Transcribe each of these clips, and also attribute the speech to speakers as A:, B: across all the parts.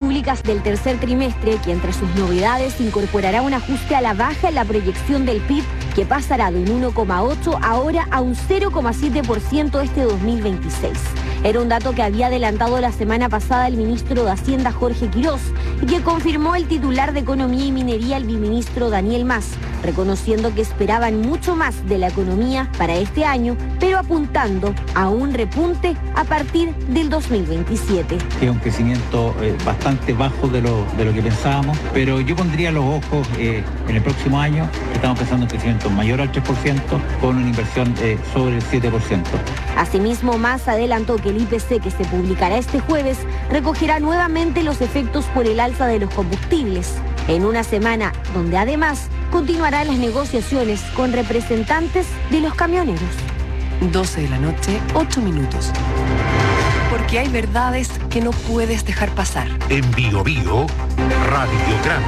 A: públicas del tercer trimestre, que entre sus novedades incorporará un ajuste a la baja en la proyección del PIB, que pasará de un 1,8 ahora a un 0,7% este 2026. Era un dato que había adelantado la semana pasada el ministro de Hacienda, Jorge Quirós, y que confirmó el titular de Economía y Minería, el viceministro Daniel Mas, reconociendo que esperaban mucho más de la economía para este año, pero apuntando a un repunte a partir del 2027.
B: Es un crecimiento bastante bajo de lo que pensábamos, pero yo pondría los ojos en el próximo año, estamos pensando en un crecimiento mayor al 3%, con una inversión sobre el 7%.
A: Asimismo, Mas adelantó que el IPC, que se publicará este jueves, recogerá nuevamente los efectos por el alza de los combustibles, en una semana donde además continuarán las negociaciones con representantes de los camioneros.
C: 12 de la noche, 8 minutos. Porque hay verdades que no puedes dejar pasar.
D: En Bio Bio, Radiograma.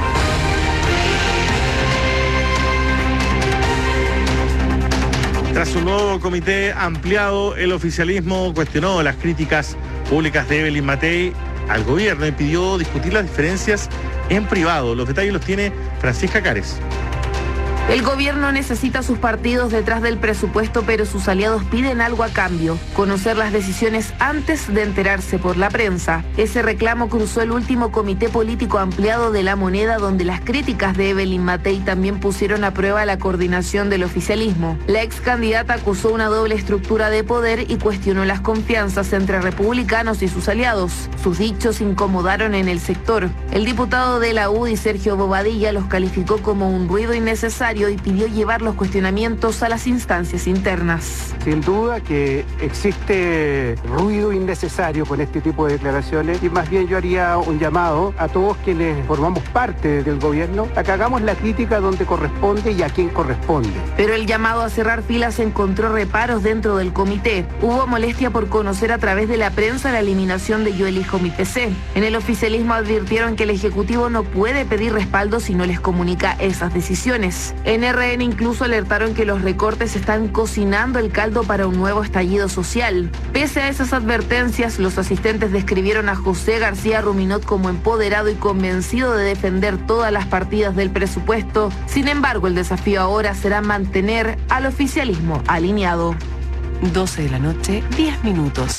E: Tras un nuevo comité ampliado, el oficialismo cuestionó las críticas públicas de Evelyn Matei al gobierno y pidió discutir las diferencias en privado. Los detalles los tiene Francisca Cares.
F: El gobierno necesita sus partidos detrás del presupuesto, pero sus aliados piden algo a cambio: conocer las decisiones antes de enterarse por la prensa. Ese reclamo cruzó el último comité político ampliado de La Moneda, donde las críticas de Evelyn Matei también pusieron a prueba la coordinación del oficialismo. La ex candidata acusó una doble estructura de poder y cuestionó las confianzas entre republicanos y sus aliados. Sus dichos incomodaron en el sector. El diputado de la UDI, Sergio Bobadilla, los calificó como un ruido innecesario y pidió llevar los cuestionamientos a las instancias internas.
G: Sin duda que existe ruido innecesario con este tipo de declaraciones, y más bien yo haría un llamado a todos quienes formamos parte del gobierno a que hagamos la crítica donde corresponde y a quien corresponde.
F: Pero el llamado a cerrar filas encontró reparos dentro del comité. Hubo molestia por conocer a través de la prensa la eliminación de Yo Elijo Mi PC. En el oficialismo advirtieron que el Ejecutivo no puede pedir respaldo si no les comunica esas decisiones. En RN incluso alertaron que los recortes están cocinando el caldo para un nuevo estallido social. Pese a esas advertencias, los asistentes describieron a José García Ruminot como empoderado y convencido de defender todas las partidas del presupuesto. Sin embargo, el desafío ahora será mantener al oficialismo alineado.
C: 12 de la noche, 10 minutos.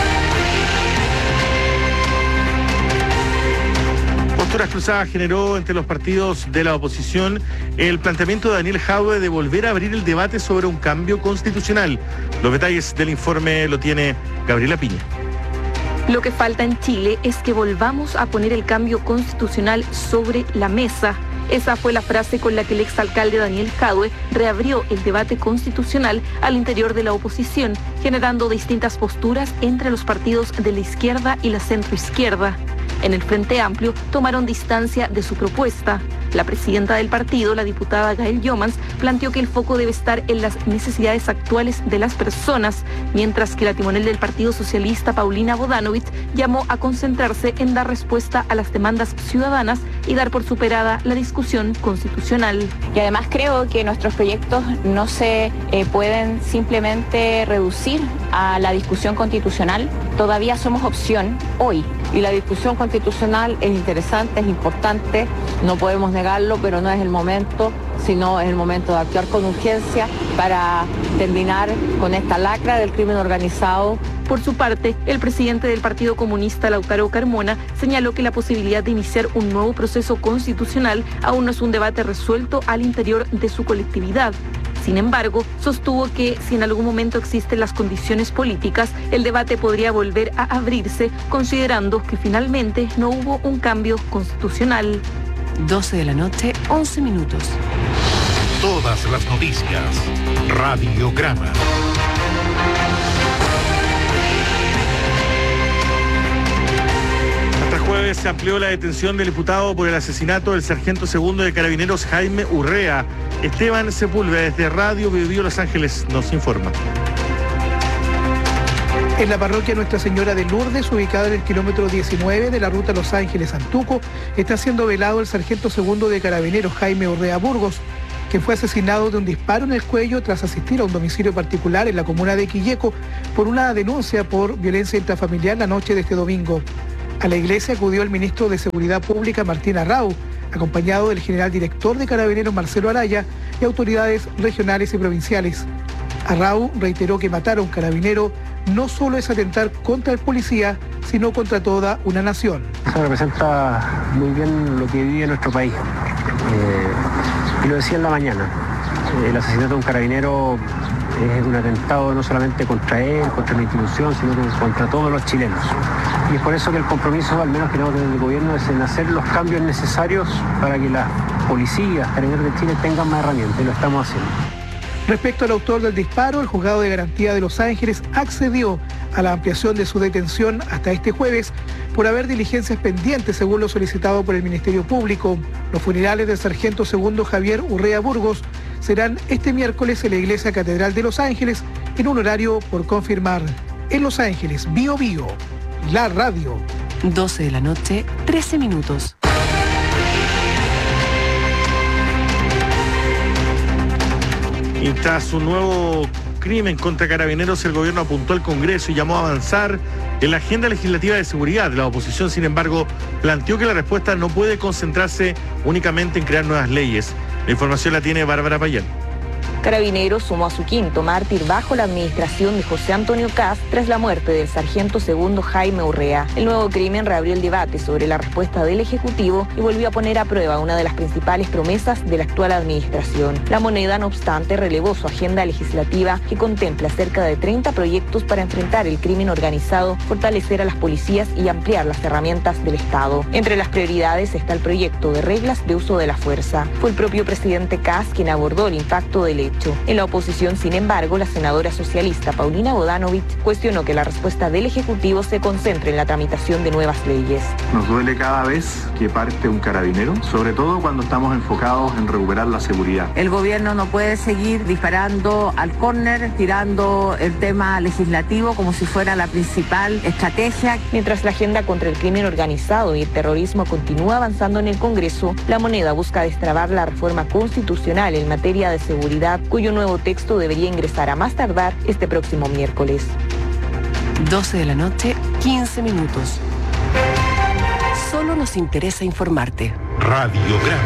E: Posturas cruzadas generó entre los partidos de la oposición el planteamiento de Daniel Jadwe de volver a abrir el debate sobre un cambio constitucional. Los detalles del informe lo tiene Gabriela Piña.
H: Lo que falta en Chile es que volvamos a poner el cambio constitucional sobre la mesa. Esa fue la frase con la que el exalcalde Daniel Jadwe reabrió el debate constitucional al interior de la oposición, generando distintas posturas entre los partidos de la izquierda y la centroizquierda. En el Frente Amplio tomaron distancia de su propuesta. La presidenta del partido, la diputada Gael Jomans, planteó que el foco debe estar en las necesidades actuales de las personas, mientras que la timonel del Partido Socialista, Paulina Bodanovich, llamó a concentrarse en dar respuesta a las demandas ciudadanas y dar por superada la discusión constitucional.
I: Y además creo que nuestros proyectos no se pueden simplemente reducir a la discusión constitucional. Todavía somos opción hoy. Y la discusión constitucional es interesante, es importante, no podemos negarlo, pero no es el momento, sino es el momento de actuar con urgencia para terminar con esta lacra del crimen organizado.
H: Por su parte, el presidente del Partido Comunista, Lautaro Carmona, señaló que la posibilidad de iniciar un nuevo proceso constitucional aún no es un debate resuelto al interior de su colectividad. Sin embargo, sostuvo que si en algún momento existen las condiciones políticas, el debate podría volver a abrirse, considerando que finalmente no hubo un cambio constitucional.
C: 12 de la noche, 11 minutos.
D: Todas las noticias. Radiograma.
E: Hasta jueves se amplió la detención del imputado por el asesinato del sargento segundo de Carabineros Jaime Urrea. Esteban Sepúlveda, desde Radio Bio Bio Los Ángeles, nos informa.
J: En la parroquia Nuestra Señora de Lourdes, ubicada en el kilómetro 19 de la ruta Los Ángeles-Antuco, está siendo velado el sargento segundo de Carabineros Jaime Urrea Burgos, que fue asesinado de un disparo en el cuello tras asistir a un domicilio particular en la comuna de Quilleco por una denuncia por violencia intrafamiliar la noche de este domingo. A la iglesia acudió el ministro de Seguridad Pública, Martín Arrau, acompañado del general director de Carabineros, Marcelo Araya, y autoridades regionales y provinciales. Arrau reiteró que matar a un carabinero no solo es atentar contra el policía, sino contra toda una nación.
G: Eso representa muy bien lo que vive nuestro país. Y lo decía en la mañana, el asesinato de un carabinero es un atentado no solamente contra él, contra la institución, sino contra todos los chilenos. Y es por eso que el compromiso, al menos que tenemos desde el gobierno, es en hacer los cambios necesarios para que las policías, carabineros de Chile tengan más herramientas, y lo estamos haciendo.
J: Respecto al autor del disparo, el Juzgado de Garantía de Los Ángeles accedió a la ampliación de su detención hasta este jueves por haber diligencias pendientes, según lo solicitado por el Ministerio Público. Los funerales del sargento segundo Javier Urrea Burgos serán este miércoles en la Iglesia Catedral de Los Ángeles en un horario por confirmar. En Los Ángeles, Bio Bio, la radio.
C: 12 de la noche, 13 minutos.
E: Y tras un nuevo crimen contra carabineros, el gobierno apuntó al Congreso y llamó a avanzar en la agenda legislativa de seguridad. La oposición, sin embargo, planteó que la respuesta no puede concentrarse únicamente en crear nuevas leyes. La información la tiene Bárbara Payán.
K: Carabineros sumó a su quinto mártir bajo la administración de José Antonio Kast tras la muerte del sargento segundo Jaime Urrea. El nuevo crimen reabrió el debate sobre la respuesta del Ejecutivo y volvió a poner a prueba una de las principales promesas de la actual administración. La Moneda, no obstante, relevó su agenda legislativa, que contempla cerca de 30 proyectos para enfrentar el crimen organizado, fortalecer a las policías y ampliar las herramientas del Estado. Entre las prioridades está el proyecto de reglas de uso de la fuerza. Fue el propio presidente Kast quien abordó el impacto del hecho. En la oposición, sin embargo, la senadora socialista Paulina Bodanovich cuestionó que la respuesta del Ejecutivo se concentre en la tramitación de nuevas leyes.
L: Nos duele cada vez que parte un carabinero, sobre todo cuando estamos enfocados en recuperar la seguridad.
M: El gobierno no puede seguir disparando al córner, tirando el tema legislativo como si fuera la principal estrategia.
K: Mientras la agenda contra el crimen organizado y el terrorismo continúa avanzando en el Congreso, la Moneda busca destrabar la reforma constitucional en materia de seguridad, cuyo nuevo texto debería ingresar a más tardar este próximo miércoles.
C: 12 de la noche, 15 minutos. Solo nos interesa informarte.
D: Radiograma.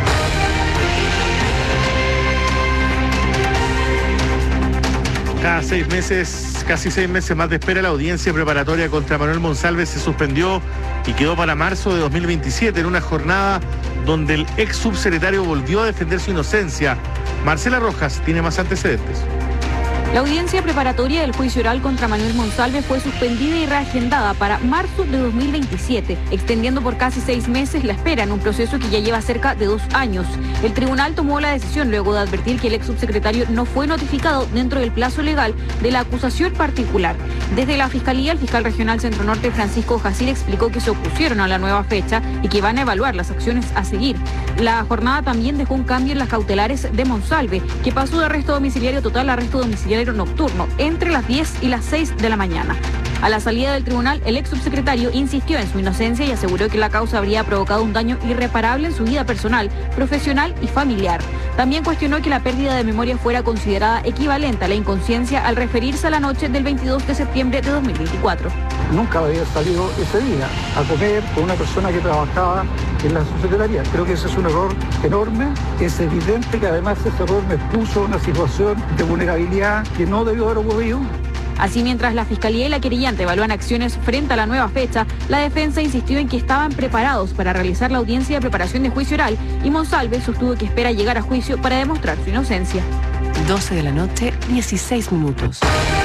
E: Casi 6 meses más de espera, la audiencia preparatoria contra Manuel Monsalve se suspendió y quedó para marzo de 2027 en una jornada donde el ex subsecretario volvió a defender su inocencia. Marcela Rojas tiene más antecedentes.
N: La audiencia preparatoria del juicio oral contra Manuel Monsalve fue suspendida y reagendada para marzo de 2027, extendiendo por casi 6 meses la espera en un proceso que ya lleva cerca de 2 años. El tribunal tomó la decisión luego de advertir que el ex subsecretario no fue notificado dentro del plazo legal de la acusación particular. Desde la Fiscalía, el fiscal regional Centro Norte, Francisco Jacir, explicó que se opusieron a la nueva fecha y que van a evaluar las acciones a seguir. La jornada también dejó un cambio en las cautelares de Monsalve, que pasó de arresto domiciliario total a arresto domiciliario nocturno entre las 10 y las 6 de la mañana. A la salida del tribunal, el ex subsecretario insistió en su inocencia y aseguró que la causa habría provocado un daño irreparable en su vida personal, profesional y familiar. También cuestionó que la pérdida de memoria fuera considerada equivalente a la inconsciencia al referirse a la noche del 22 de septiembre de 2024.
O: Nunca había salido ese día a comer con una persona que trabajaba en la subsecretaría. Creo que ese es un error enorme. Es evidente que además ese error me puso en una situación de vulnerabilidad que no debió haber ocurrido.
N: Así, mientras la Fiscalía y la querellante evalúan acciones frente a la nueva fecha, la defensa insistió en que estaban preparados para realizar la audiencia de preparación de juicio oral y Monsalve sostuvo que espera llegar a juicio para demostrar su inocencia.
C: 12 de la noche, 16 minutos.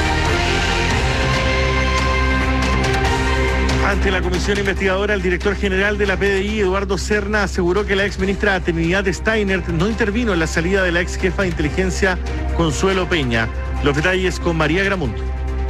E: Ante la comisión investigadora, el director general de la PDI, Eduardo Serna, aseguró que la exministra Trinidad Steiner no intervino en la salida de la ex jefa de inteligencia Consuelo Peña. Los detalles con María Gramunt.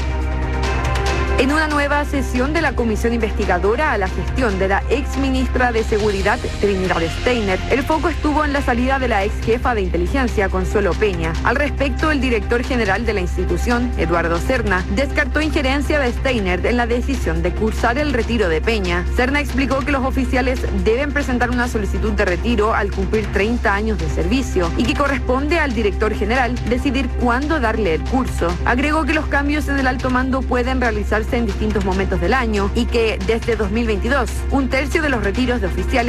P: En una nueva sesión de la comisión investigadora a la gestión de la ex ministra de Seguridad, Trinidad Steiner, el foco estuvo en la salida de la ex jefa de inteligencia, Consuelo Peña. Al respecto, el director general de la institución, Eduardo Serna, descartó injerencia de Steiner en la decisión de cursar el retiro de Peña. Serna explicó que los oficiales deben presentar una solicitud de retiro al cumplir 30 años de servicio y que corresponde al director general decidir cuándo darle el curso. Agregó que los cambios en el alto mando pueden realizarse en distintos momentos del año y que desde 2022 un tercio de los retiros de oficiales